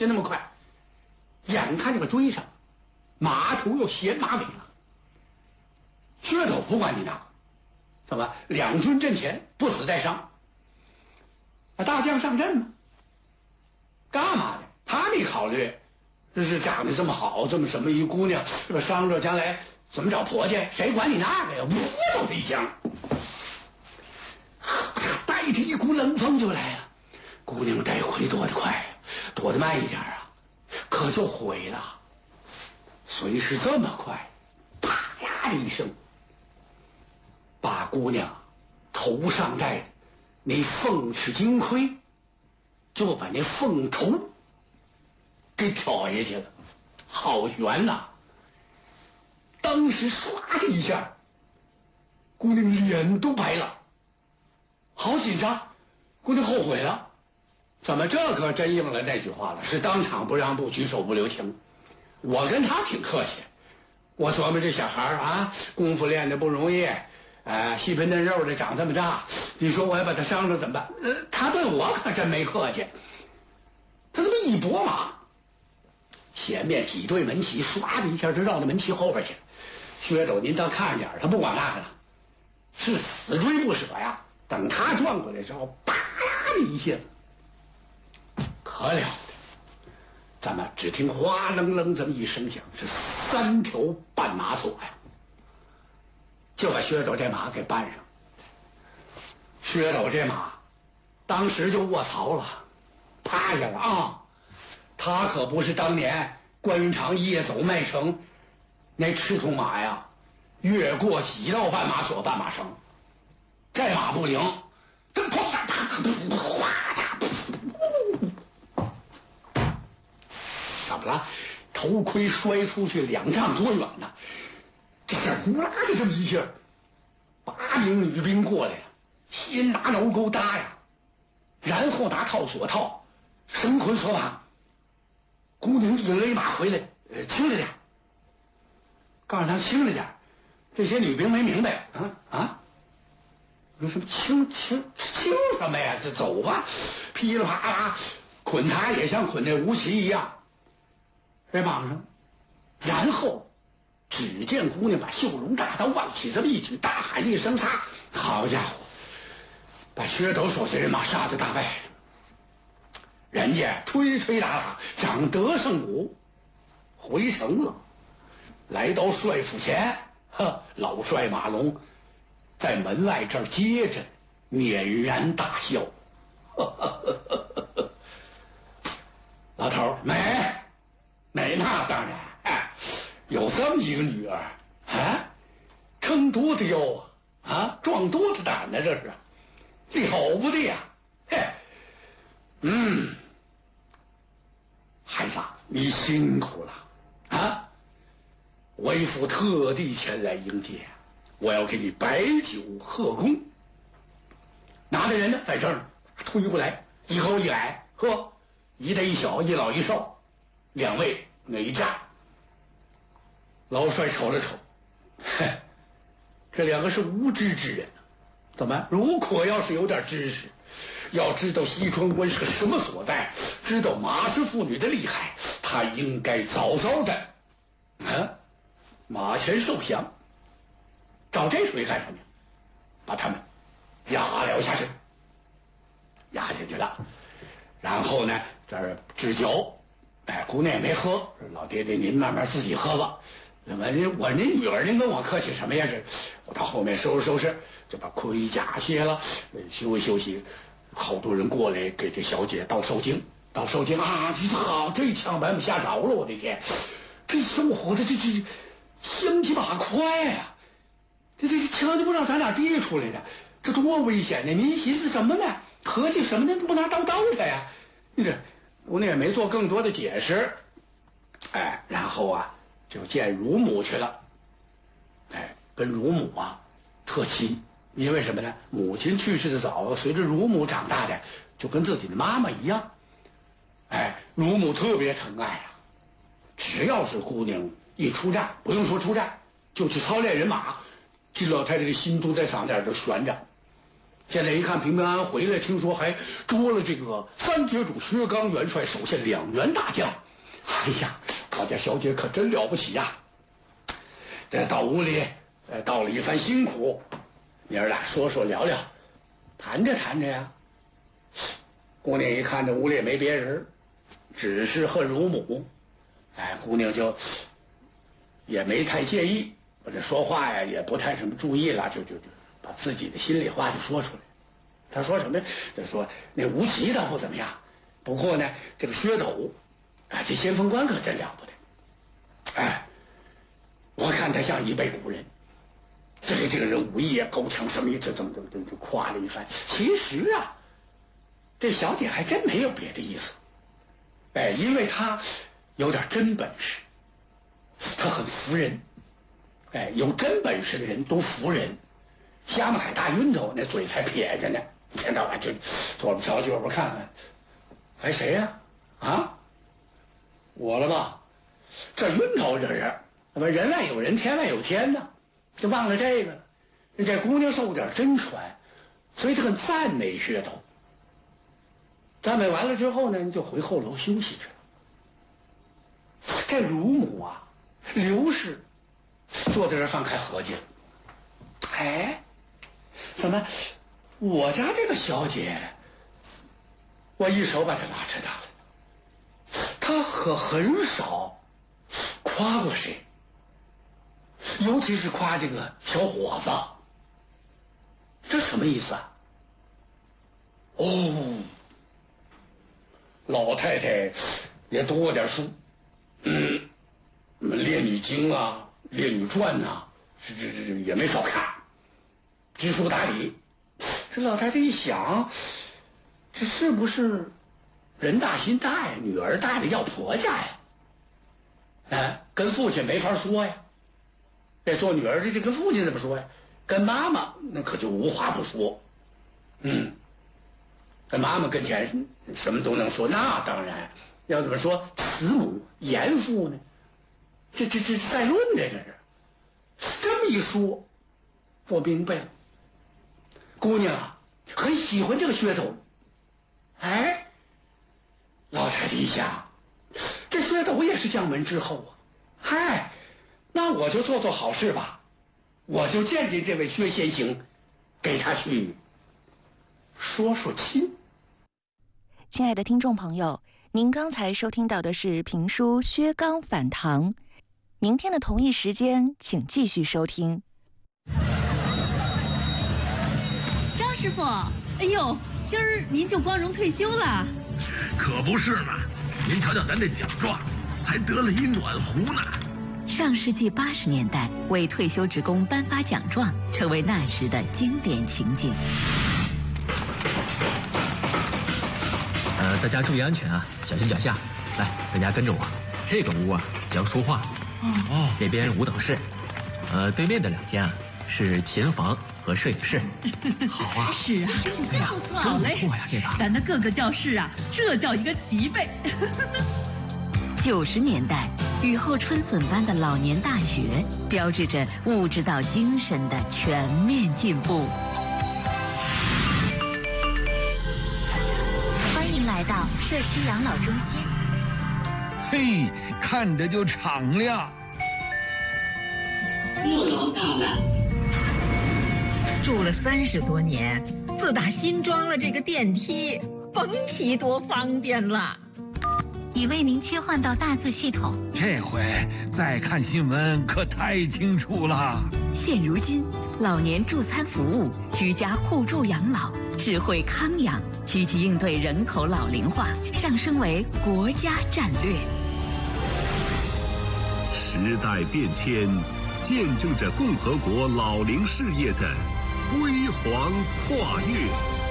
就那么快，眼看就给追上，马头又衔马尾了。薛斗不管你那，怎么两军阵前不死带伤？大将上阵吗？干嘛的？他没考虑，这是长得这么好，这么什么一姑娘，这个伤着将来怎么找婆家？谁管你那个呀？呜就这一枪，带着一股冷风就来了。姑娘带回躲得快，躲得慢一点啊，可就毁了。虽是这么快，啪呀的一声，把姑娘头上戴的那凤翅金盔，就把那凤头给挑下去了，好悬呐！当时唰的一下，姑娘脸都白了，好紧张。姑娘后悔了，怎么这可真应了那句话了，是当场不让步，举手不留情。我跟他挺客气，我琢磨这小孩啊，功夫练的不容易，细皮嫩肉的长这么大，你说我要把他伤着怎么办？他对我可真没客气。他这么一拨马，前面几对门旗唰的一下就绕到门旗后边去了。薛斗您倒看着点，他不管那个了，是死追不舍呀。等他转过来之后，叭啦的一下，可了得！咱们只听哗楞楞这么一声响，是3条绊马索呀，就把薛斗这马给绊上。薛斗这马当时就卧槽了，趴下了啊！他可不是当年关云长夜走麦城那赤兔马呀，越过几道绊马索绊马绳，这马不灵，这哗嚓，怎么了？头盔摔出去2丈多远呢！这下咕啦的这么一下，8名女兵过来了，先拿挠钩搭呀，然后拿套索套，绳捆索马。姑娘一勒马回来，轻着点，告诉他轻着点。这些女兵没明白，有什么轻什么呀？这走吧，噼里啪啦捆他也像捆那吴奇一样，在绑上。然后只见姑娘把绣龙大刀往起这么一举，大喊一声杀！好家伙，把薛斗手下人马杀得大败。人家吹吹打打，长得胜鼓，回城了。来到帅府前，老帅马龙在门外这儿接着捻然大笑。老头美那当然，有这么一个女儿啊，撑多大腰啊，壮多大胆呢，这是了不得呀！孩子，你辛苦了啊！为父特地前来迎接，我要给你摆酒贺功。拿着人呢，在这儿推过来，一高一矮，一大一小，一老一少，2位那一站。老帅瞅了瞅，这2个是无知之人，怎么？如果要是有点知识，要知道西川关是个什么所在，知道马氏妇女的厉害，他应该早早的马前受降。找这水干什么？把他们压了下去，压下去了。然后呢，这儿置酒，姑娘也没喝，老爹爹您慢慢自己喝吧。那么我那女儿您跟我客气什么呀？我到后面收拾收拾，就把盔甲卸了，休息休息。好多人过来给这小姐倒受惊啊！这好，这枪把我们吓着了！我的天，这小伙子这枪起马快呀！这枪就不知道咱俩递出来的，这多危险呢！您寻思什么呢？合计什么呢？不拿刀刀他呀！这姑娘也没做更多的解释，然后就见乳母去了，跟乳母特亲。因为什么呢？母亲去世的早，随着乳母长大的就跟自己的妈妈一样，乳母特别疼爱只要是姑娘一出战，不用说出战，就去操练人马，这老太太的心都在嗓子眼就悬着， 现在一看平平安安回来，听说还捉了这个三绝主薛刚元帅手下2员大将。哎呀，我家小姐可真了不起呀！这到屋里，道了一番辛苦，娘儿俩说说聊聊，谈着谈着呀，姑娘一看这屋里也没别人，只是和乳母，姑娘就也没太介意，我这说话呀也不太什么注意了，就把自己的心里话就说出来。他说什么？就说那吴奇倒不怎么样，不过呢，这个薛斗，这先锋官可真了不得。我看他像一辈古人，这个人武艺也够强，什么也这就夸了一番。其实啊，这小姐还真没有别的意思，因为她有点真本事，她很服人。有真本事的人都服人，瞎么海大晕头，那嘴才撇着呢。一天到晚就左边瞧右边看看，还谁呀？我了吧？这晕头这是，人外有人，天外有天呢，就忘了这个了。这姑娘受点真传，所以她很赞美薛头。赞美完了之后呢，就回后楼休息去了。这乳母啊，刘氏坐在这儿放开合计了。怎么我家这个小姐，我一手把她拉扯大了，她可很少夸过谁，尤其是夸这个小伙子，这什么意思啊？老太太也读过点书，列女经啊，列女传呐，这也没少看，知书达理。这老太太一想，这是不是人大心大呀？女儿大的要婆家呀？跟父亲没法说呀。这做女儿的，这跟父亲怎么说呀？跟妈妈那可就无话不说。在妈妈跟前什么都能说，那当然。要怎么说慈母严父呢？这在论的，这是。这么一说，我明白了。姑娘啊，很喜欢这个噱头。老太太一想，这薛斗也是将门之后啊。那我就做好事吧，我就见见这位薛先行，给他去说亲。 亲爱的听众朋友，您刚才收听到的是评书《薛刚反唐》，明天的同一时间请继续收听。 张师傅，哎呦，今儿您就光荣退休了？ 可不是嘛！您瞧瞧咱这奖状，还得了一暖壶呢。 上世纪80年代，为退休职工颁发奖状，成为那时的经典情景。 大家注意安全啊，小心脚下。来，大家跟着我。这个屋啊叫书画，那边舞蹈室，对面的2间啊是琴房和摄影室。好啊， 是啊，真好嘞！ 不错呀，这个咱的各个教室啊，这叫一个齐备。 90年代，雨后春笋般的老年大学，标志着物质到精神的全面进步。 欢迎来到社区养老中心。 嘿，看着就敞亮。 6楼到了。 住了30多年，自打新装了这个电梯，甭提多方便了。 已为您切换到大字系统。 这回再看新闻可太清楚了。 现如今，老年助餐服务、居家互助养老、智慧康养，积极应对人口老龄化，上升为国家战略。 时代变迁，见证着共和国老龄事业的辉煌跨越。